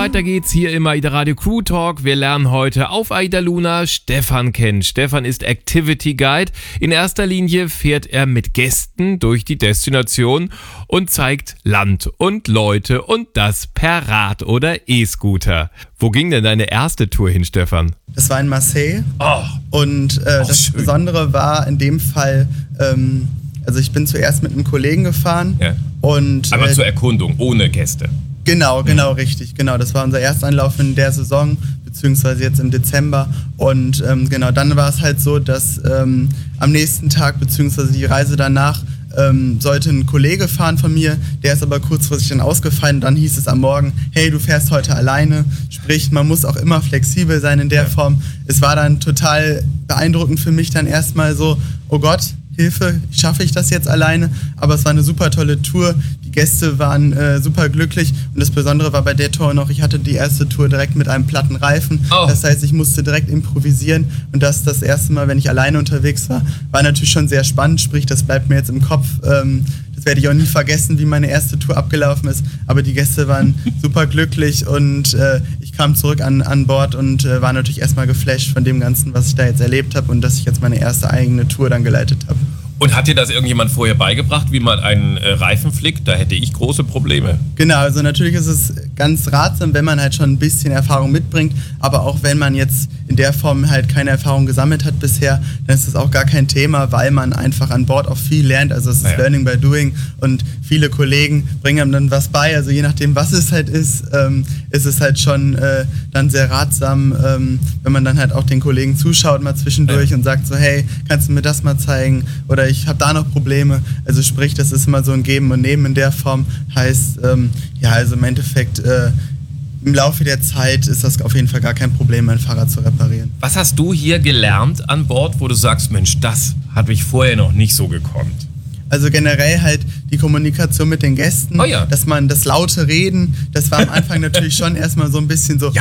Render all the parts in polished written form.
weiter geht's hier im AIDA Radio Crew Talk. Wir lernen heute auf AIDA Luna Stefan kennen. Stefan ist Activity Guide. In erster Linie fährt er mit Gästen durch die Destination und zeigt Land und Leute und das per Rad oder E-Scooter. Wo ging denn deine erste Tour hin, Stefan? Das war in Marseille. Und das schön. Besondere war in dem Fall, also ich bin zuerst mit einem Kollegen gefahren. Ja. Aber zur Erkundung, ohne Gäste. Genau, richtig. Genau, das war unser erster Anlauf in der Saison, beziehungsweise jetzt im Dezember. Und dann war es halt so, dass am nächsten Tag, beziehungsweise die Reise danach, sollte ein Kollege fahren von mir, der ist aber kurzfristig dann ausgefallen. Und dann hieß es am Morgen, hey, du fährst heute alleine. Sprich, man muss auch immer flexibel sein in der Form. Es war dann total beeindruckend für mich dann erstmal so, oh Gott, Hilfe, schaffe ich das jetzt alleine? Aber es war eine super tolle Tour. Die Gäste waren super glücklich und das Besondere war bei der Tour noch, ich hatte die erste Tour direkt mit einem platten Reifen. Das heißt, ich musste direkt improvisieren und das erste Mal, wenn ich alleine unterwegs war, war natürlich schon sehr spannend, sprich, das bleibt mir jetzt im Kopf. Das werde ich auch nie vergessen, wie meine erste Tour abgelaufen ist, aber die Gäste waren super glücklich und ich kam zurück an Bord und war natürlich erstmal geflasht von dem Ganzen, was ich da jetzt erlebt habe und dass ich jetzt meine erste eigene Tour dann geleitet habe. Und hat dir das irgendjemand vorher beigebracht, wie man einen Reifen flickt? Da hätte ich große Probleme. Genau, also natürlich ist es ganz ratsam, wenn man halt schon ein bisschen Erfahrung mitbringt, aber auch wenn man jetzt in der Form halt keine Erfahrung gesammelt hat bisher, dann ist das auch gar kein Thema, weil man einfach an Bord auch viel lernt, also es ist Learning by Doing und viele Kollegen bringen einem dann was bei, also je nachdem, was es halt ist es halt schon dann sehr ratsam, wenn man dann halt auch den Kollegen zuschaut mal zwischendurch und sagt so, hey, kannst du mir das mal zeigen oder ich habe da noch Probleme, also sprich, das ist immer so ein Geben und Nehmen in der Form, heißt, also im Endeffekt im Laufe der Zeit ist das auf jeden Fall gar kein Problem, mein Fahrrad zu reparieren. Was hast du hier gelernt an Bord, wo du sagst, Mensch, das habe ich vorher noch nicht so gekonnt? Also generell halt die Kommunikation mit den Gästen, dass man das laute Reden, das war am Anfang natürlich schon erstmal so ein bisschen so,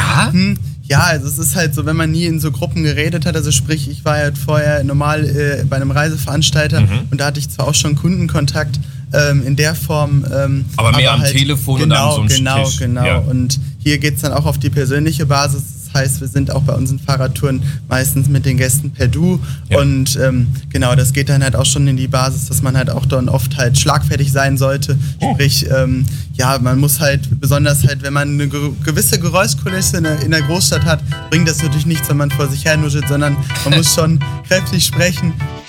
also es ist halt so, wenn man nie in so Gruppen geredet hat, also sprich, ich war halt vorher normal bei einem Reiseveranstalter und da hatte ich zwar auch schon Kundenkontakt in der Form. Aber mehr am Telefon und an so einem Tisch. Genau. Ja. Und hier geht es dann auch auf die persönliche Basis. Das heißt, wir sind auch bei unseren Fahrradtouren meistens mit den Gästen per Du. Ja. Und das geht dann halt auch schon in die Basis, dass man halt auch dann oft halt schlagfertig sein sollte. Sprich, man muss halt, besonders halt, wenn man eine gewisse Geräuschkulisse in der Großstadt hat, bringt das natürlich nichts, wenn man vor sich her nuschelt, sondern man muss schon kräftig sprechen,